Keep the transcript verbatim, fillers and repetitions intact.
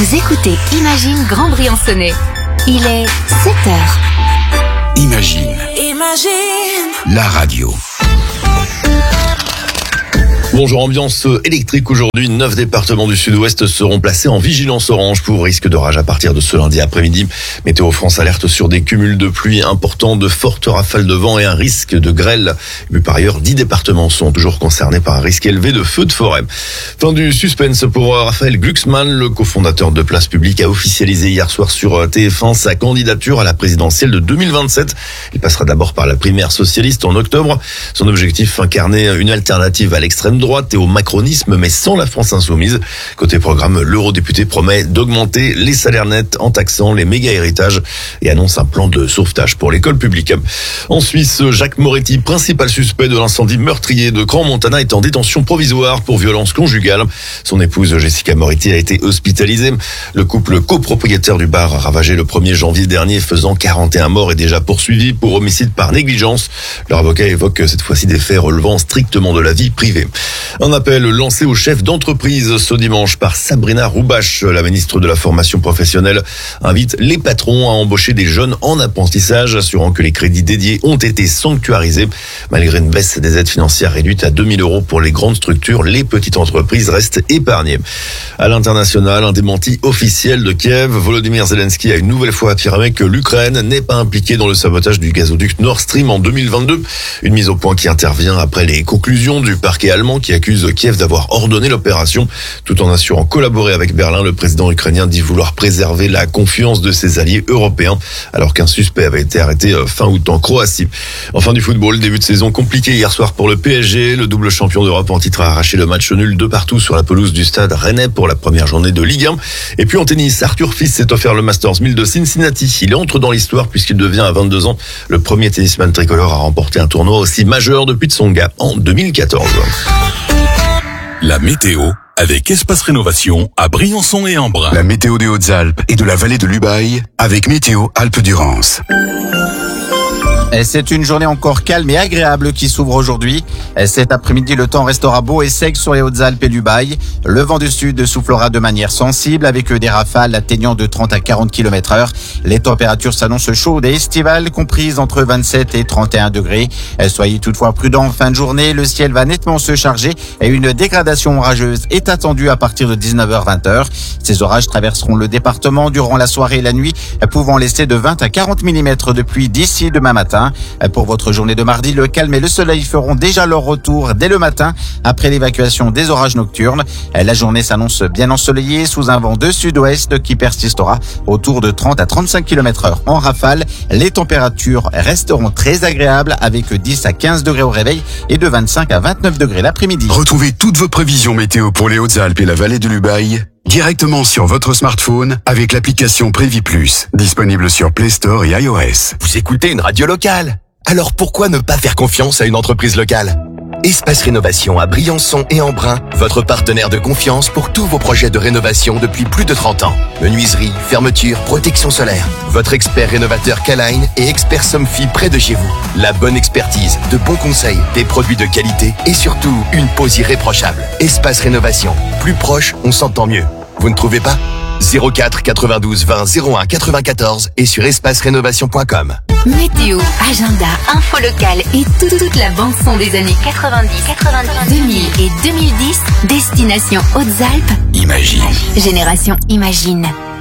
Vous écoutez Imagine Grand Briançonnais. Il est sept heures. Imagine. Imagine. La radio. Bonjour, ambiance électrique aujourd'hui. Neuf départements du sud-ouest seront placés en vigilance orange pour risque d'orage à partir de ce lundi après-midi. Météo France alerte sur des cumuls de pluie importants, de fortes rafales de vent et un risque de grêle. Mais par ailleurs, dix départements sont toujours concernés par un risque élevé de feux de forêt. Fin du suspense pour Raphaël Glucksmann. Le cofondateur de Place Publique a officialisé hier soir sur T F un sa candidature à la présidentielle de deux mille vingt-sept. Il passera d'abord par la primaire socialiste en octobre. Son objectif, incarner une alternative à l'extrême droite et au macronisme, mais sans la France insoumise. Côté programme, l'eurodéputé promet d'augmenter les salaires nets en taxant les méga-héritages et annonce un plan de sauvetage pour l'école publique. En Suisse, Jacques Moretti, principal suspect de l'incendie meurtrier de Crans-Montana, est en détention provisoire pour violence conjugale. Son épouse Jessica Moretti a été hospitalisée. Le couple copropriétaire du bar ravagé le premier janvier dernier, faisant quarante et un morts, est déjà poursuivi pour homicide par négligence. Leur avocat évoque cette fois-ci des faits relevant strictement de la vie privée. Un appel lancé aux chefs d'entreprise ce dimanche par Sabrina Roubache. La ministre de la formation professionnelle invite les patrons à embaucher des jeunes en apprentissage, assurant que les crédits dédiés ont été sanctuarisés. Malgré une baisse des aides financières réduite à deux mille euros pour les grandes structures, les petites entreprises restent épargnées. À l'international, un démenti officiel de Kiev. Volodymyr Zelensky a une nouvelle fois affirmé que l'Ukraine n'est pas impliquée dans le sabotage du gazoduc Nord Stream en deux mille vingt-deux. Une mise au point qui intervient après les conclusions du parquet allemand qui accuse Kiev d'avoir ordonné l'opération. Tout en assurant collaborer avec Berlin, le président ukrainien dit vouloir préserver la confiance de ses alliés européens, alors qu'un suspect avait été arrêté fin août en Croatie. Enfin, du football, début de saison compliqué hier soir pour le P S G. Le double champion d'Europe en titre a arraché le match nul de partout sur la pelouse du stade rennais pour la première journée de Ligue un. Et puis en tennis, Arthur Fils s'est offert le Masters mille de Cincinnati. Il entre dans l'histoire puisqu'il devient à vingt-deux ans le premier tennisman tricolore à remporter un tournoi aussi majeur depuis Tsonga en deux mille quatorze. La météo avec Espace Rénovation à Briançon et Embrun. La météo des Hautes-Alpes et de la vallée de l'Ubaye avec Météo Alpes-Durance. C'est une journée encore calme et agréable qui s'ouvre aujourd'hui. Cet après-midi, le temps restera beau et sec sur les Hautes-Alpes et l'Ubaye. Le vent du sud soufflera de manière sensible avec des rafales atteignant de trente à quarante kilomètres heure. Les températures s'annoncent chaudes et estivales, comprises entre vingt-sept et trente et un degrés. Soyez toutefois prudents en fin de journée. Le ciel va nettement se charger et une dégradation orageuse est attendue à partir de dix-neuf heures vingt. Ces orages traverseront le département durant la soirée et la nuit, pouvant laisser de vingt à quarante millimètres de pluie d'ici demain matin. Pour votre journée de mardi, le calme et le soleil feront déjà leur retour dès le matin après l'évacuation des orages nocturnes. La journée s'annonce bien ensoleillée sous un vent de sud-ouest qui persistera autour de trente à trente-cinq kilomètres heure en rafale. Les températures resteront très agréables avec dix à quinze degrés au réveil et de vingt-cinq à vingt-neuf degrés l'après-midi. Retrouvez toutes vos prévisions météo pour les Hautes-Alpes et la vallée de l'Ubaye directement sur votre smartphone avec l'application Prévi Plus, disponible sur Play Store et iOS. Vous écoutez une radio locale, alors pourquoi ne pas faire confiance à une entreprise locale ? Espace Rénovation à Briançon et Embrun, votre partenaire de confiance pour tous vos projets de rénovation depuis plus de trente ans. Menuiserie, fermeture, protection solaire. Votre expert rénovateur K-Line et expert Somfy près de chez vous. La bonne expertise, de bons conseils, des produits de qualité et surtout une pose irréprochable. Espace Rénovation. Plus proche, on s'entend mieux. Vous ne trouvez pas ? zéro quatre quatre-vingt-douze vingt zéro un quatre-vingt-quatorze et sur espace rénovation point com. Météo, agenda, info locale et toute, toute la bande-son des années quatre-vingt-dix, quatre-vingt-dix, deux mille et deux mille dix. Destination Hautes-Alpes. Imagine. Génération Imagine.